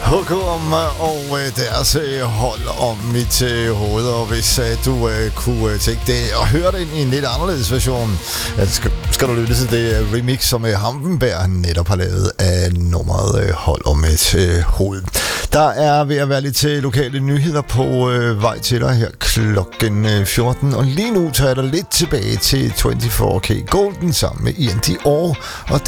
Hukum og deres hold om mit hoved, og hvis du kunne tænke det og høre det i en lidt anderledes version, skal du lytte til det remix, som Hampenberg netop har lavet af nummeret Hold om mit hoved. Der er ved at være lidt til lokale nyheder på vej til dig her klokken 14, og lige nu tager jeg dig lidt tilbage til 24K Golden sammen med Ian Dior og